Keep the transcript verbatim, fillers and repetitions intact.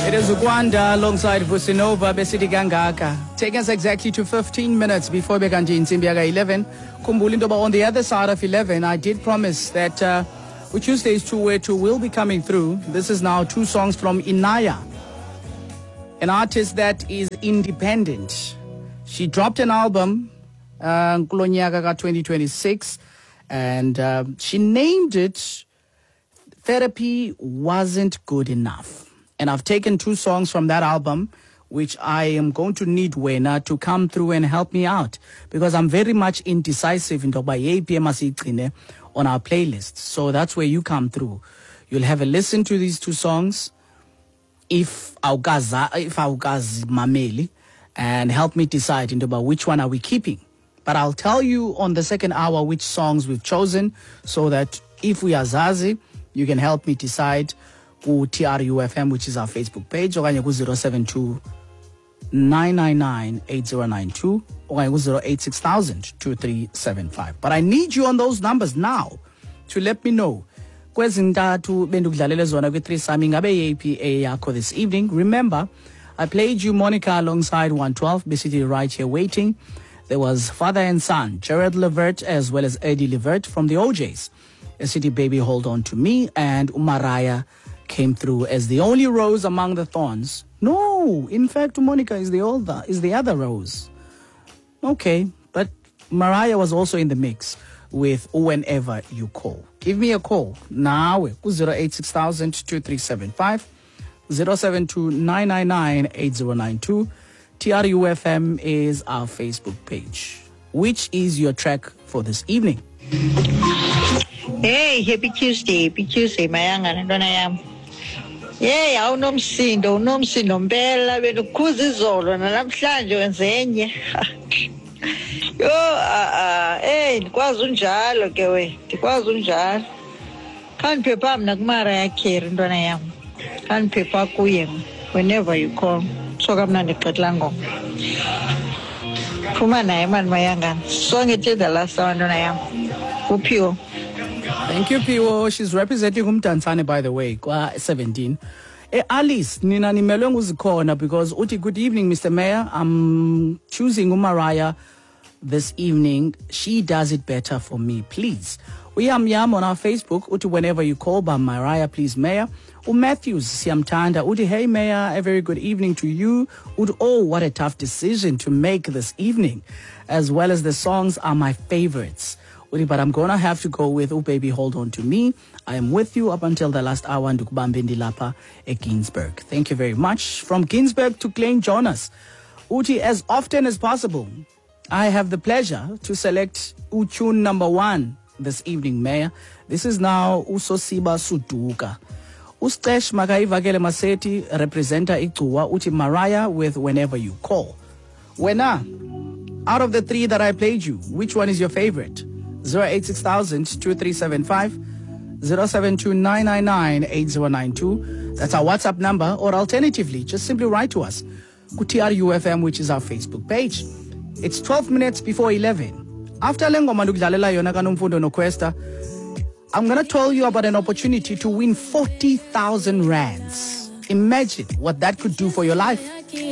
It is Uganda alongside Vusinova Besidi Gangaka. Taking us exactly to fifteen minutes before Bekanji in Simbiaga eleven. Kumbulindoba on the other side of eleven. I did promise that uh, Tuesday's two way two will be coming through. This is now two songs from Inaya, an artist that is independent. She dropped an album, uh, twenty twenty-six, and uh, she named it Therapy Wasn't Good Enough. And I've taken two songs from that album, which I am going to need Wena to come through and help me out, because I'm very much indecisive in by eight p m on our playlist. So that's where you come through. You'll have a listen to these two songs, if Augaza, if Augaz Mameli, and help me decide into about which one are we keeping. But I'll tell you on the second hour which songs we've chosen, so that if we are Zazi, you can help me decide who T R U F M, which is our Facebook page, or zero seven two nine nine nine eight zero nine two, or zero eight six thousand two three seven five. But I need you on those numbers now to let me know. Kwezintathu bendukudlalela zona kwi three sami ngabe A P A yakho this evening. Remember, I played you Monica alongside one twelve, basically right here waiting. There was father and son, Jared Levert as well as Eddie Levert from the O Js. A City Baby Hold On To Me, and Umaraya came through as the only rose among the thorns. No, in fact, Monica is the older, is the other rose. Okay, but Mariah was also in the mix with Whenever You Call. Give me a call now, zero eight six thousand two three seven five, zero seven two nine nine nine eight zero nine two. T R U F M is our Facebook page. Which is your track for this evening? Hey, happy Tuesday, happy Tuesday, mayanga ntwana yami. Hey, awunomsindo, unomsindo mpela benukhuza izolo namhlanje wenzenye. Yo, ah ah, hey, ndikwazi unjalo ke we, ndikwazi unjalo. Khandiphepha mina kuMariah Carey ntwana yami. Khandiphepha kuye Whenever You Call. So kamnandi xetla ngoma. Phuma naye mani mayangana. Song it the last one ntwana yami. Uphiwo. Thank you, Piwo. She's representing Umtansane, by the way, kwa seventeen. Eh, Alice, nina nimelwe nguzikhona because uti, good evening, Mister Mayor. I'm choosing Umaraya this evening. She does it better for me, please. We am yam on our Facebook. Uti, Whenever You Call by Mariah, please, Mayor. U Matthews, Siamtanda. Uti, hey, Mayor, a very good evening to you. Uti, oh, what a tough decision to make this evening. As well as the songs are my favorites. But I'm going to have to go with Oh Baby Hold On To Me. I am with you up until the last hour. Ndukubambendi Lapa at Ginsberg. Thank you very much. From Ginsberg to Klein Jonas. Uti, as often as possible, I have the pleasure to select Uchun number one this evening, Mayor. This is now Usosiba Suduka. Ustesh Makaivakele Maseti, representer Ikuwa, Uti Mariah with Whenever You Call. Wena, out of the three that I played you, which one is your favorite? zero eight six thousand two three seven five, zero seven two nine nine nine eight zero nine two. That's our WhatsApp number, or alternatively, just simply write to us. T R U F M, which is our Facebook page. It's twelve minutes before eleven. After Lengoma Ndukudlalela yona kaNomfundo Nokwesta, I'm going to tell you about an opportunity to win forty thousand rands. Imagine what that could do for your life.